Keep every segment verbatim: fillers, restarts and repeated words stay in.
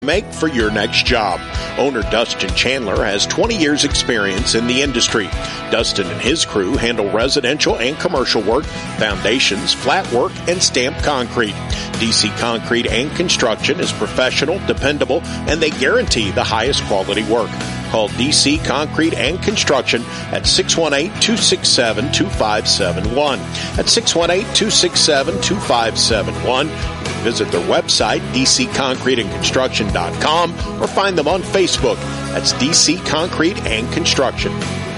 make for your next job. Owner Dustin Chandler has twenty years experience in the industry. Dustin and his crew handle residential and commercial work, foundations, flat work, and stamped concrete. D C Concrete and Construction is professional, dependable, and they guarantee the highest quality work. Call D C Concrete and Construction at six one eight, two six seven, two five seven one. That's six one eight, two six seven, two five seven one. Visit their website, d c concrete and construction dot com, or find them on Facebook. That's D C Concrete and Construction.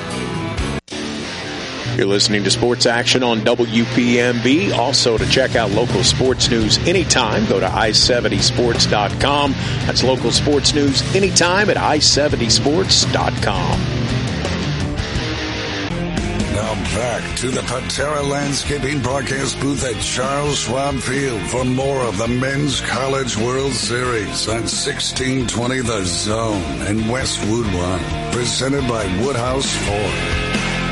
You're listening to Sports Action on W P M B. Also, to check out local sports news anytime, go to i seventy sports dot com. That's local sports news anytime at i seventy sports dot com. Now back to the Patera Landscaping broadcast booth at Charles Schwab Field for more of the Men's College World Series on sixteen twenty The Zone and Westwood One, presented by Woodhouse Ford.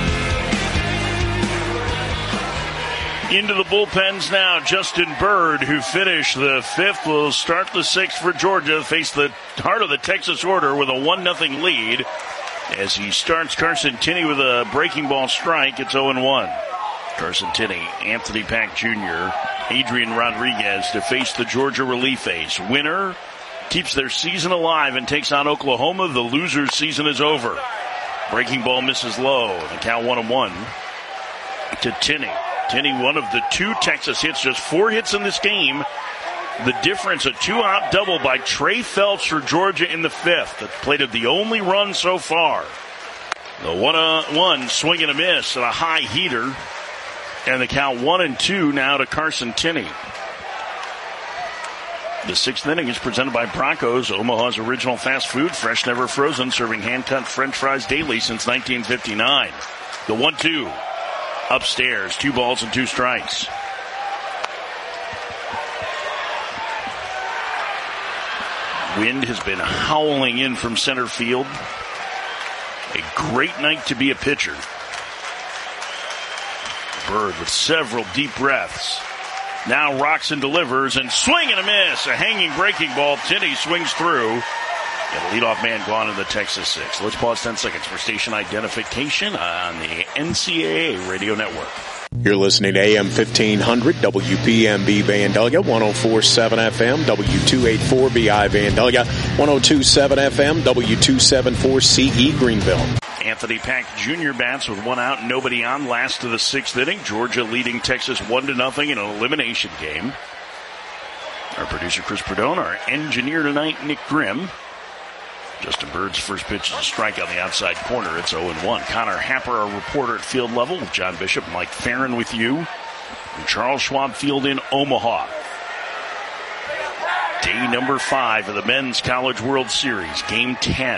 Into the bullpens now. Justin Bird, who finished the fifth, will start the sixth for Georgia, face the heart of the Texas order with a one nothing lead. As he starts, Carson Tinney with a breaking ball strike. It's oh and one. Carson Tinney, Anthony Pack Junior, Adrian Rodriguez to face the Georgia relief ace. Winner keeps their season alive and takes on Oklahoma. The loser's season is over. Breaking ball misses low. The count one and one to Tinney. Tinney, one of the two Texas hits, just four hits in this game. The difference, a two-out double by Trey Phelps for Georgia in the fifth. That plated the only run so far. The one-on-one swing and a miss and a high heater. And the count one and two now to Carson Tinney. The sixth inning is presented by Broncos, Omaha's original fast food, fresh, never frozen, serving hand-cut French fries daily since nineteen fifty-nine. The one two. Upstairs, two balls and two strikes. Wind has been howling in from center field. A great night to be a pitcher. Bird with several deep breaths. Now rocks and delivers, and swing and a miss. A hanging breaking ball. Tinney swings through. And a leadoff man gone in the Texas six. Let's pause ten seconds for station identification on the N C double A Radio Network. You're listening to A M fifteen hundred W P M B Vandalia, one oh four point seven F M, W two eighty-four B I Vandalia, one oh two point seven F M, W two seventy-four C E Greenville. Anthony Pack Junior bats with one out, nobody on, last of the sixth inning. Georgia leading Texas one to nothing in an elimination game. Our producer Chris Perdone, our engineer tonight Nick Grimm. Justin Bird's first pitch is a strike on the outside corner. It's oh and one. Connor Happer, our reporter at field level, with John Bishop and Mike Farron with you from Charles Schwab Field in Omaha. Day number five of the Men's College World Series, Game ten.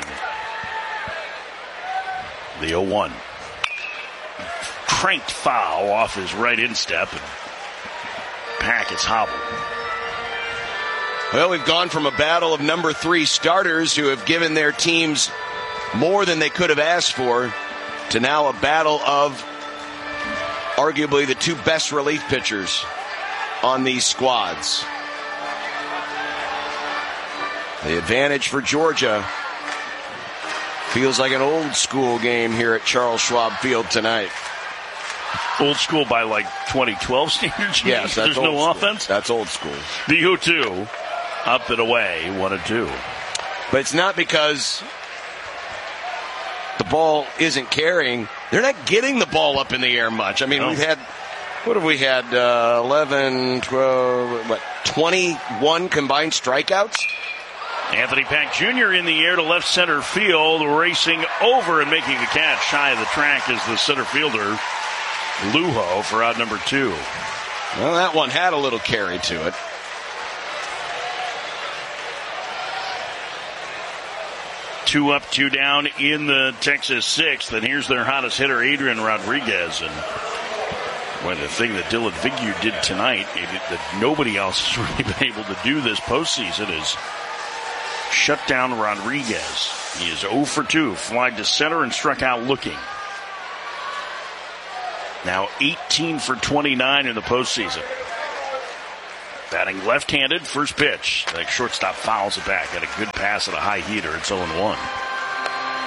The oh one. Cranked foul off his right instep, and Pack is hobbled. Well, we've gone from a battle of number three starters who have given their teams more than they could have asked for to now a battle of arguably the two best relief pitchers on these squads. The advantage for Georgia feels like an old school game here at Charles Schwab Field tonight. Old school by like twenty twelve standards? Yes, that's There's old no school. offense? That's old school. The oh two. Up and away, one and two. But it's not because the ball isn't carrying. They're not getting the ball up in the air much. I mean, no. we've had, what have we had, uh, eleven, twelve, what, twenty-one combined strikeouts? Anthony Pack Junior in the air to left center field, racing over and making the catch shy of the track is the center fielder, Lujo, for out number two. Well, that one had a little carry to it. Two up, two down in the Texas sixth, and here's their hottest hitter, Adrian Rodriguez. And well, the thing that Dylan Vignew did tonight, that nobody else has really been able to do this postseason, is shut down Rodriguez. He is oh for two, flied to center and struck out looking. Now eighteen for twenty-nine in the postseason. Batting left-handed, first pitch. The shortstop fouls it back. Had a good pass at a high heater. It's oh and one.